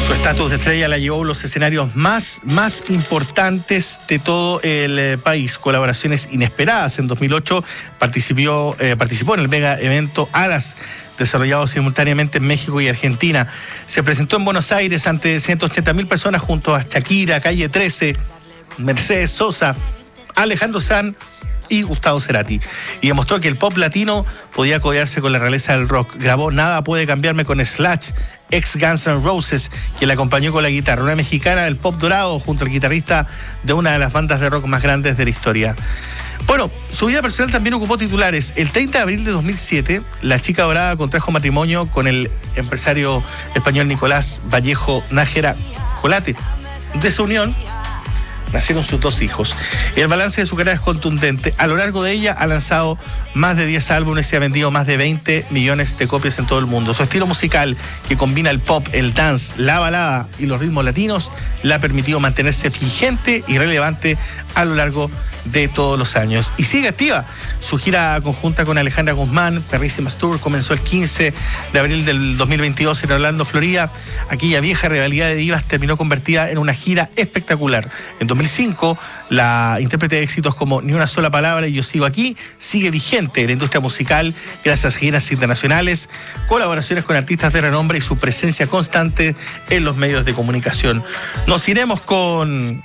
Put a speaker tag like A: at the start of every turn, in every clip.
A: Su estatus de estrella la llevó a los escenarios más importantes de todo el país. Colaboraciones inesperadas. En 2008 participó en el mega evento Aras, desarrollado simultáneamente en México y Argentina. Se presentó en Buenos Aires ante 180.000 personas junto a Shakira, Calle 13, Mercedes Sosa, Alejandro Sanz y Gustavo Cerati, y demostró que el pop latino podía codearse con la realeza del rock. Grabó Nada puede cambiarme con Slash, ex Guns N' Roses, quien la acompañó con la guitarra, una mexicana del pop dorado junto al guitarrista de una de las bandas de rock más grandes de la historia. Bueno, su vida personal también ocupó titulares. El 30 de abril de 2007, la chica dorada contrajo matrimonio con el empresario español Nicolás Vallejo Nájera Colate. De esa unión nacieron sus 2 hijos. El balance de su carrera es contundente. A lo largo de ella ha lanzado más de 10 álbumes y ha vendido más de 20 millones de copias en todo el mundo. Su estilo musical, que combina el pop, el dance, la balada y los ritmos latinos, le ha permitido mantenerse vigente y relevante a lo largo de todos los años. Y sigue activa. Su gira conjunta con Alejandra Guzmán, Perrísimas Tour, comenzó el 15 de abril del 2022 en Orlando, Florida. Aquella vieja rivalidad de divas terminó convertida en una gira espectacular. En 2005, la intérprete de éxitos como Ni una sola palabra y Yo sigo aquí sigue vigente en la industria musical gracias a giras internacionales, colaboraciones con artistas de renombre y su presencia constante en los medios de comunicación. Nos iremos con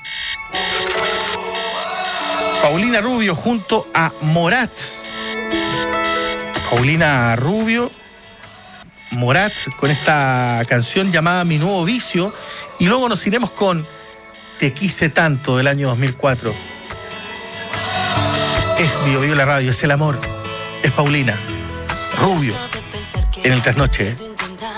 A: Paulina Rubio junto a Morat. Paulina Rubio, Morat, con esta canción llamada Mi Nuevo Vicio. Y luego nos iremos con Te Quise Tanto, del año 2004. Es BioBio la radio, es el amor. Es Paulina Rubio en el Trasnoche.